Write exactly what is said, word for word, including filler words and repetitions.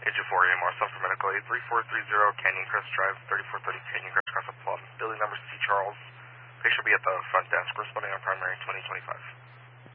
Agent four A M R, Cell for Medical Aid, three four three zero Canyon Crest Drive, thirty-four thirty Canyon Crest Cross Plum. Building number C. Charles. Patient will be at the front desk, responding on primary twenty twenty-five.